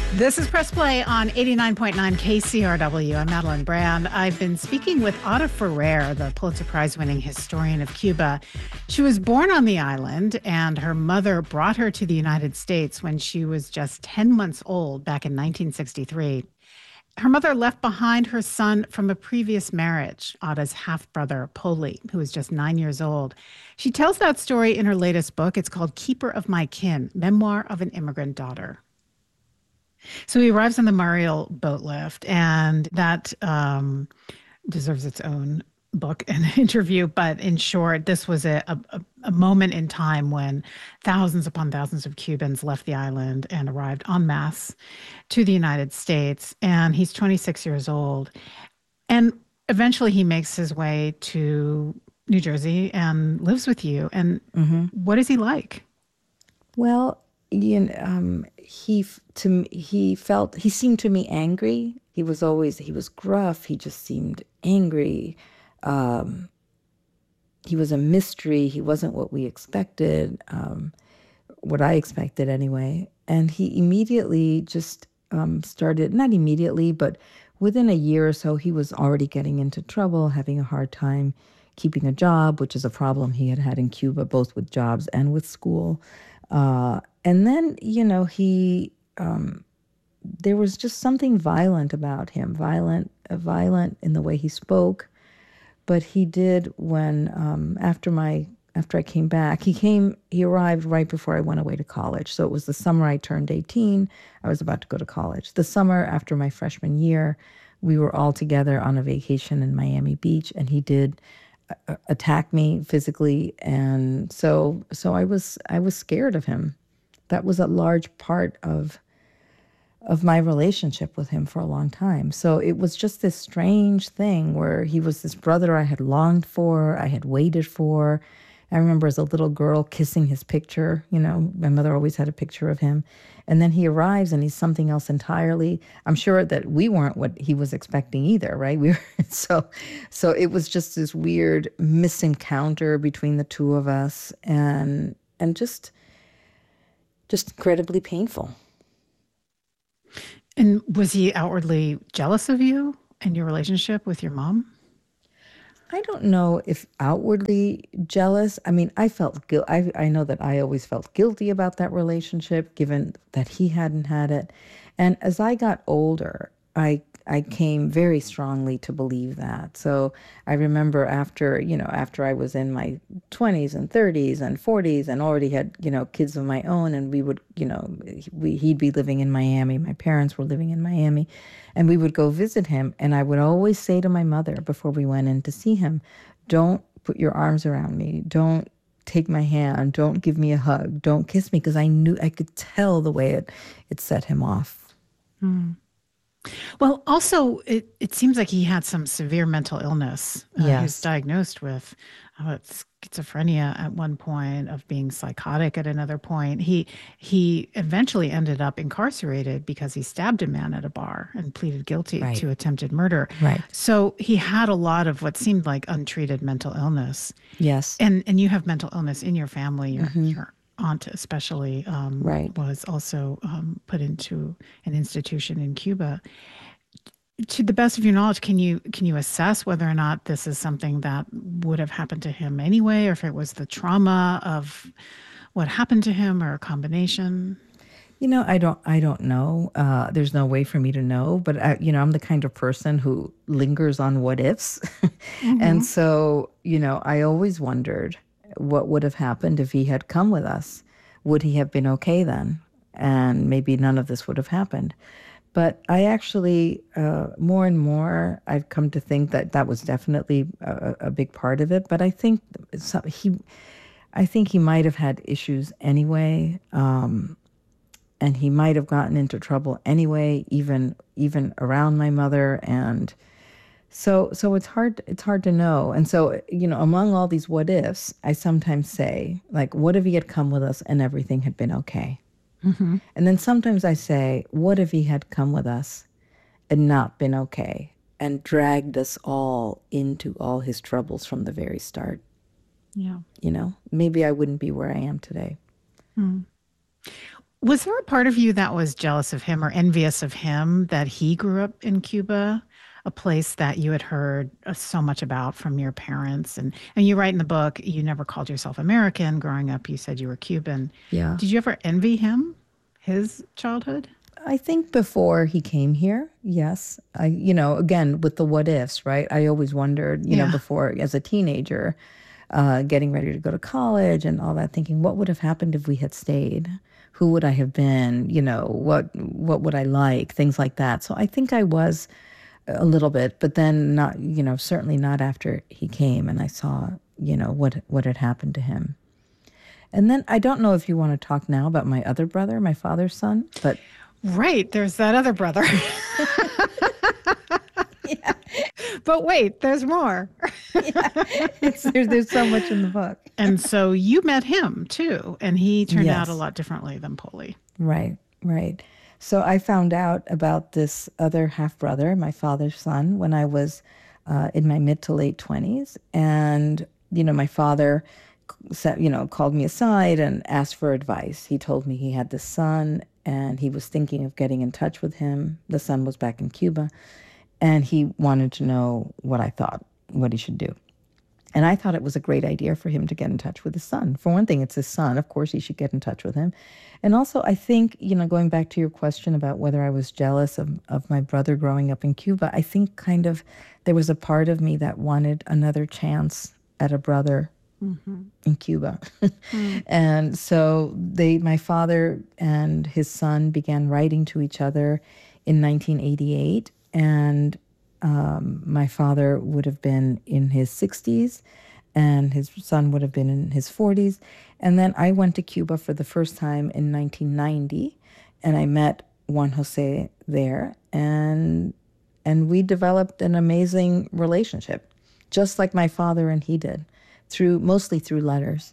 This is Press Play on 89.9 KCRW. I'm Madeline Brand. I've been speaking with Ada Ferrer, the Pulitzer Prize-winning historian of Cuba. She was born on the island, and her mother brought her to the United States when she was just 10 months old back in 1963. Her mother left behind her son from a previous marriage, Ada's half-brother, Poli, who was just 9 years old. She tells that story in her latest book. It's called Keeper of My Kin, Memoir of an Immigrant Daughter. So he arrives on the Mariel boat lift, and that deserves its own book and interview. But in short, this was a moment in time when thousands upon thousands of Cubans left the island and arrived en masse to the United States. And he's 26 years old. And eventually he makes his way to New Jersey and lives with you. And what is he like? Well, he seemed to me angry. He was gruff. He just seemed angry. He was a mystery. He wasn't what we expected, what I expected anyway. And he immediately just started, not immediately, but within a year or so, he was already getting into trouble, having a hard time keeping a job, which is a problem he had had in Cuba, both with jobs and with school. And then, there was just something violent about him, violent in the way he spoke. But he did when, after I came back, he arrived right before I went away to college. So it was the summer I turned 18. I was about to go to college. The summer after my freshman year, we were all together on a vacation in Miami Beach, and he did attack me physically. And so I was scared of him. That was a large part of my relationship with him for a long time. So it was just this strange thing where he was this brother I had longed for, I had waited for. I remember as a little girl kissing his picture. My mother always had a picture of him. And then he arrives and he's something else entirely. I'm sure that we weren't what he was expecting either, right? So it was just this weird misencounter between the two of us, and just incredibly painful. And was he outwardly jealous of you and your relationship with your mom? I don't know if outwardly jealous. I mean, I felt I know that I always felt guilty about that relationship, given that he hadn't had it. And as I got older, I came very strongly to believe that. So I remember after I was in my 20s and 30s and 40s and already had, kids of my own, and we would, he'd be living in Miami. My parents were living in Miami, and we would go visit him. And I would always say to my mother before we went in to see him, don't put your arms around me. Don't take my hand. Don't give me a hug. Don't kiss me, because I could tell the way it set him off. Mm. Well, also, it seems like he had some severe mental illness. Yes. He was diagnosed with schizophrenia at one point, of being psychotic at another point. He eventually ended up incarcerated because he stabbed a man at a bar and pleaded guilty to attempted murder. Right. So he had a lot of what seemed like untreated mental illness. Yes. And you have mental illness in your family. Your aunt especially was also put into an institution in Cuba. To the best of your knowledge, can you assess whether or not this is something that would have happened to him anyway, or if it was the trauma of what happened to him, or a combination? I don't know. There's no way for me to know, but I'm the kind of person who lingers on what ifs. And so, I always wondered what would have happened if he had come with us. Would he have been okay then? And maybe none of this would have happened. But I actually, more and more, I've come to think that was definitely a big part of it. But I think he might have had issues anyway, and he might have gotten into trouble anyway, even around my mother. And so it's hard to know. And so, among all these what ifs, I sometimes say, like, what if he had come with us and everything had been okay? And then sometimes I say, what if he had come with us and not been okay, and dragged us all into all his troubles from the very start? Yeah. Maybe I wouldn't be where I am today. Was there a part of you that was jealous of him or envious of him that he grew up in Cuba, a place that you had heard so much about from your parents? And you write in the book, you never called yourself American. Growing up, you said you were Cuban. Yeah. Did you ever envy him, his childhood? I think before he came here, yes. Again, with the what ifs, right? I always wondered, Yeah. before as a teenager, getting ready to go to college and all that, thinking, what would have happened if we had stayed? Who would I have been? What would I like? Things like that. So I think I was a little bit, but then not, certainly not after he came and I saw, what had happened to him. And then I don't know if you want to talk now about my other brother, my father's son, but Right. There's that other brother. But wait, there's more. there's so much in the book. And so you met him too, and he turned out a Yes, lot differently than Polly. right, right. So I found out about this other half brother, my father's son, when I was in my mid to late 20s. And, my father said, called me aside and asked for advice. He told me he had this son and he was thinking of getting in touch with him. The son was back in Cuba and he wanted to know what I thought, what he should do. And I thought it was a great idea for him to get in touch with his son. For one thing, it's his son. Of course, he should get in touch with him. And also, I think, going back to your question about whether I was jealous of my brother growing up in Cuba, I think kind of there was a part of me that wanted another chance at a brother in Cuba. And so my father and his son began writing to each other in 1988. And my father would have been in his 60s and his son would have been in his 40s. And then I went to Cuba for the first time in 1990 and I met Juan Jose there and we developed an amazing relationship, just like my father and he did, mostly through letters.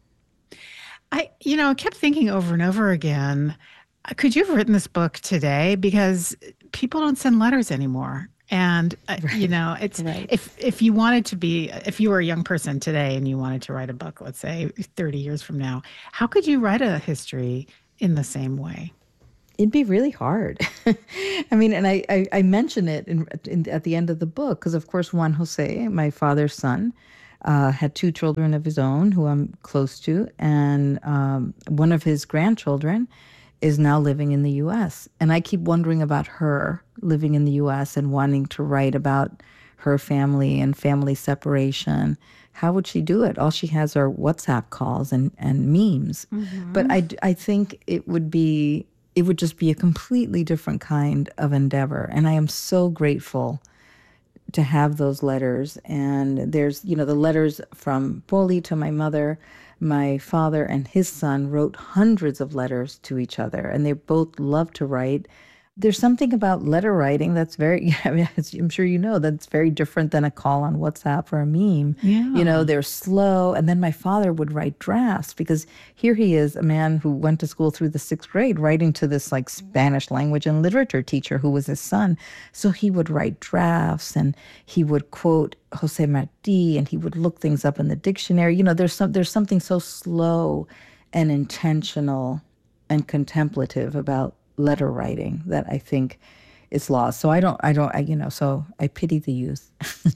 I kept thinking over and over again, could you have written this book today? Because people don't send letters anymore. And it's Right. if you wanted to be, if you were a young person today and you wanted to write a book, let's say 30 years from now, how could you write a history in the same way? It'd be really hard. I mean, and I mention it at the end of the book because, of course, Juan Jose, my father's son, had two children of his own who I'm close to, and one of his grandchildren is now living in the U.S. And I keep wondering about her living in the U.S. and wanting to write about her family and family separation. How would she do it? All she has are WhatsApp calls and memes. But I think it would just be a completely different kind of endeavor. And I am so grateful to have those letters. And there's, the letters from Poli to my mother. My father and his son wrote hundreds of letters to each other, and they both love to write. There's something about letter writing that's very, I mean, I'm sure that's very different than a call on WhatsApp or a meme. Yeah. They're slow. And then my father would write drafts because here he is, a man who went to school through the sixth grade, writing to this like Spanish language and literature teacher who was his son. So he would write drafts and he would quote Jose Marti and he would look things up in the dictionary. There's something so slow and intentional and contemplative about letter writing that I think is lost. So so I pity the youth.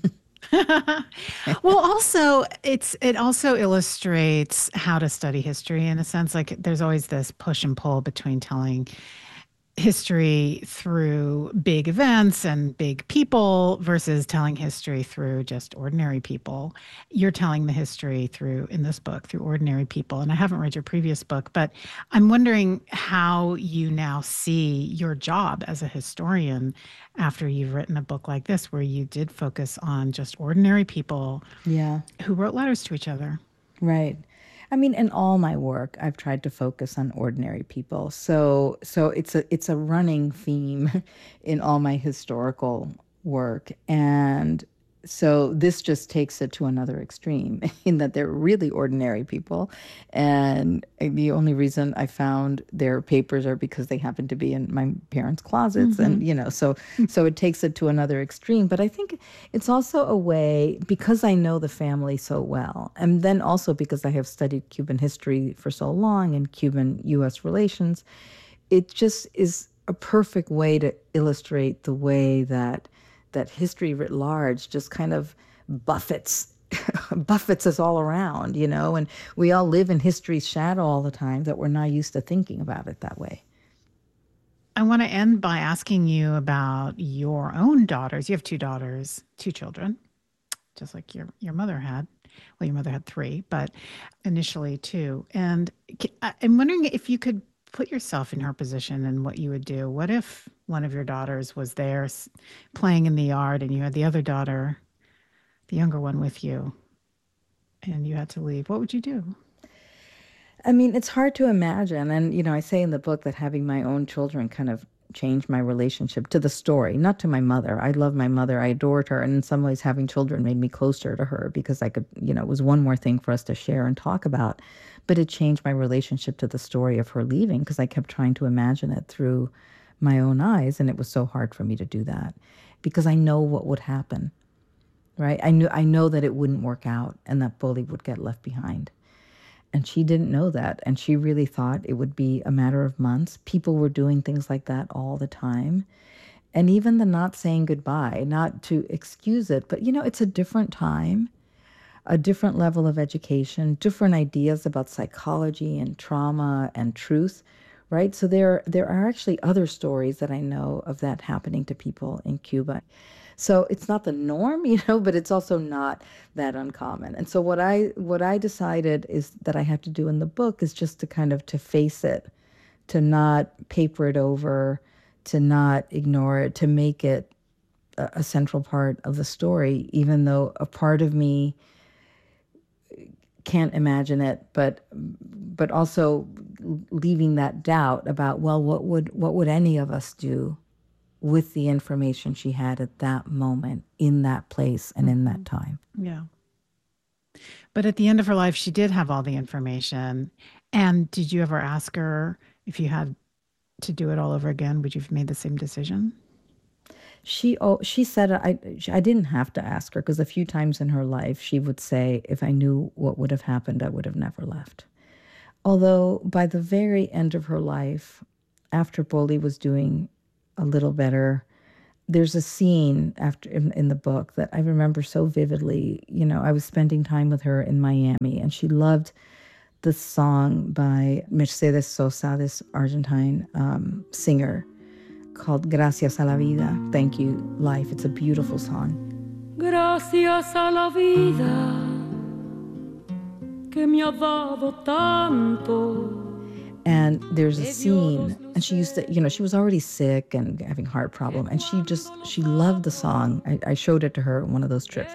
Well, also it also illustrates how to study history in a sense. Like there's always this push and pull between telling history through big events and big people versus telling history through just ordinary people. You're telling the history through, in this book, through ordinary people. And I haven't read your previous book, but I'm wondering how you now see your job as a historian after you've written a book like this, where you did focus on just ordinary people Yeah, who wrote letters to each other. right. I mean, in all my work, I've tried to focus on ordinary people. So it's a running theme in all my historical work. And So this just takes it to another extreme in that they're really ordinary people. And the only reason I found their papers are because they happen to be in my parents' closets. And, so it takes it to another extreme. But I think it's also a way, because I know the family so well, and then also because I have studied Cuban history for so long and Cuban-U.S. relations, it just is a perfect way to illustrate the way that history writ large just kind of buffets buffets us all around, and we all live in history's shadow all the time that we're not used to thinking about it that way. I want to end by asking you about your own daughters. You have two daughters, two children, just like your mother had. Well, your mother had three, but initially two. And I'm wondering if you could put yourself in her position and what you would do. What if one of your daughters was there playing in the yard and you had the other daughter, the younger one, with you, and you had to leave? What would you do? I mean, it's hard to imagine. And, I say in the book that having my own children kind of changed my relationship to the story, not to my mother. I love my mother. I adored her. And in some ways, having children made me closer to her because I could, it was one more thing for us to share and talk about. But it changed my relationship to the story of her leaving because I kept trying to imagine it through my own eyes. And it was so hard for me to do that because I know what would happen, right? I know that it wouldn't work out and that Bully would get left behind. And she didn't know that. And she really thought it would be a matter of months. People were doing things like that all the time. And even the not saying goodbye, not to excuse it, but it's a different time, a different level of education, different ideas about psychology and trauma and truth, right? So there are actually other stories that I know of that happening to people in Cuba. So it's not the norm, but it's also not that uncommon. And so what I decided is that I have to do in the book is just to kind of to face it, to not paper it over, to not ignore it, to make it a central part of the story, even though a part of me can't imagine it, but also leaving that doubt about, well, what would any of us do with the information she had at that moment, in that place, and in that time. Yeah. But at the end of her life, she did have all the information. And did you ever ask her if you had to do it all over again, would you have made the same decision? She said I didn't have to ask her because a few times in her life she would say, if I knew what would have happened, I would have never left. Although by the very end of her life, after Bully was doing a little better, there's a scene after in the book that I remember so vividly. I was spending time with her in Miami, and she loved the song by Mercedes Sosa, this Argentine singer, called Gracias a la Vida. Thank you, life. It's a beautiful song. Gracias a la vida que me ha dado tanto. And there's a scene, and she used to, she was already sick and having heart problem, and she loved the song. I showed it to her on one of those trips.